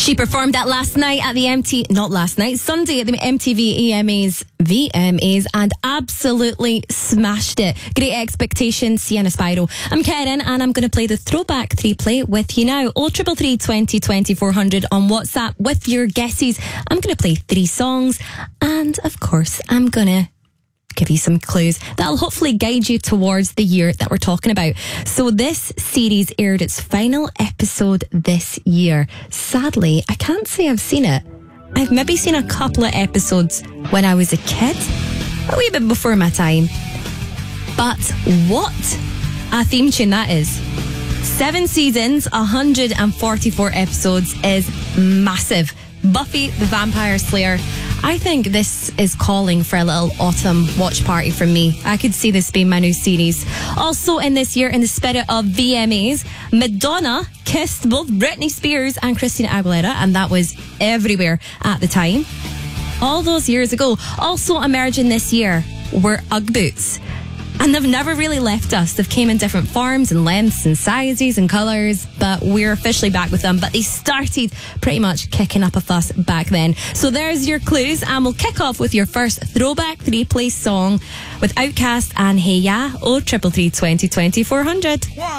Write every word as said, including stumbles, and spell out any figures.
She performed that last night at the M T, not last night, Sunday at the M T V E M As, V M As, and absolutely smashed it. Great Expectations, Sienna Spyro. I'm Karen, and I'm going to play the Throwback three play with you now. oh triple three, twenty, twenty, four hundred on WhatsApp with your guesses. I'm going to play three songs, and of course, I'm going to give you some clues that'll hopefully guide you towards the year that we're talking about. So this series aired its final episode this year. Sadly, I can't say I've seen it. I've maybe seen a couple of episodes when I was a kid, a wee bit before my time. But what a theme tune that is. Seven seasons, one hundred forty-four episodes is massive. Buffy the Vampire Slayer. I think this is calling for a little autumn watch party from me. I could see this being my new series. Also in this year, in the spirit of V M As, Madonna kissed both Britney Spears and Christina Aguilera, and that was everywhere at the time. All those years ago. Also emerging this year were Ugg boots. And they've never really left us. They've came in different forms and lengths and sizes and colours, but we're officially back with them. But they started pretty much kicking up a fuss back then. So there's your clues, and we'll kick off with your first Throwback three play song with Outkast and Hey Ya, oh triple three, twenty, twenty, four hundred.